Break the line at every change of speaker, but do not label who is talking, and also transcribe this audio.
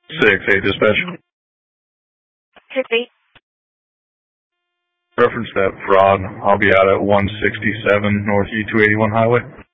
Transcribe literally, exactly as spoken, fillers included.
Six, eight dispatch.
Six eight.
Reference that fraud. I'll be out at one sixty-seven North U two eighty-one Highway.